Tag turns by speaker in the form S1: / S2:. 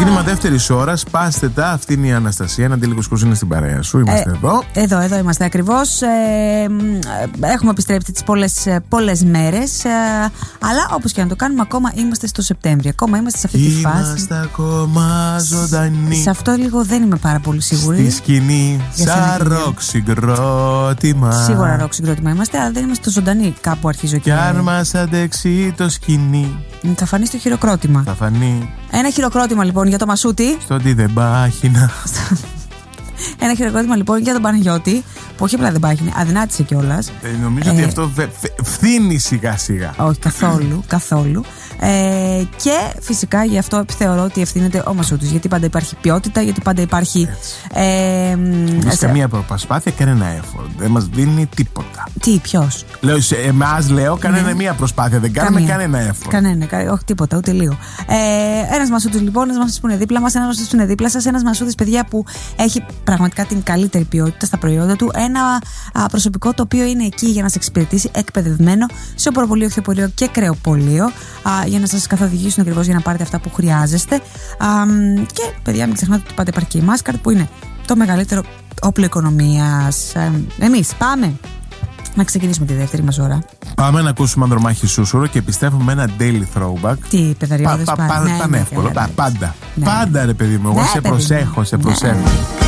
S1: ξεκίνημα δεύτερης ώρας. Πάστε τα, αυτή είναι η Αναστασία. Ένα αντίλικος κουζίνα στην παρέα σου. Είμαστε εδώ.
S2: Εδώ είμαστε ακριβώς. Έχουμε επιστρέψει τις πολλές μέρες. Αλλά όπως και να το κάνουμε, ακόμα είμαστε στο Σεπτέμβριο. Ακόμα είμαστε σε αυτή τη φάση.
S1: Είμαστε ακόμα ζωντανοί.
S2: Σε αυτό λίγο δεν είμαι πάρα πολύ σίγουρη.
S1: Στη σκηνή, σαν ροκ συγκρότημα.
S2: Σίγουρα ροκ συγκρότημα είμαστε, αλλά δεν είμαστε στο ζωντανοί. Κάπου αρχίζω και.
S1: Κι αν μας αντέξει το σκηνή.
S2: Θα φανεί στο χειροκρότημα.
S1: Θα φανεί.
S2: Ένα χειροκρότημα λοιπόν για το Μασούτη.
S1: Στο ότι δεν πάχυνα.
S2: Ένα χειροκρότημα λοιπόν για τον Παναγιώτη. Που όχι απλά δεν πάχυνε, αδυνάτησε κιόλας.
S1: Νομίζω ότι αυτό φθήνει σιγά σιγά.
S2: Όχι, καθόλου. Και φυσικά γι' αυτό θεωρώ ότι ευθύνεται ο Μασούτης. Γιατί πάντα υπάρχει ποιότητα, γιατί πάντα υπάρχει.
S1: Εμείς καμία προσπάθεια, κανένα effort. Δεν μας δίνει τίποτα.
S2: Τι, ποιος?
S1: Λέω σε εμάς, κανένα μία προσπάθεια. Δεν κάνουμε κανένα effort.
S2: Κανένα, όχι τίποτα, ούτε λίγο. Ένας Μασούτης λοιπόν, ένας Μασούτης που είναι δίπλα μας, ένας Μασούτης που είναι δίπλα σας, ένας Μασούτης, παιδιά, που έχει πραγματικά την καλύτερη ποιότητα στα προϊόντα του. Ένα προσωπικό το οποίο είναι εκεί για να σας εξυπηρετήσει, εκπαιδευμένο σε οπωροπωλείο, οχθιοπωλείο και κρεοπωλείο, για να σας καθοδηγήσουν ακριβώς για να πάρετε αυτά που χρειάζεστε. Και παιδιά, μην ξεχνάτε ότι πάντα υπάρχει και η Maskart, που είναι το μεγαλύτερο όπλο οικονομίας. Εμείς πάμε να ξεκινήσουμε τη δεύτερη μας ώρα.
S1: Πάμε να ακούσουμε Ανδρομάχη Σούσουρο και επιστρέφουμε με ένα daily throwback.
S2: Τι παιδαριώδες
S1: πανεύκολο. Πάντα. Πάντα ρε παιδί μου, εγώ σε προσέχω.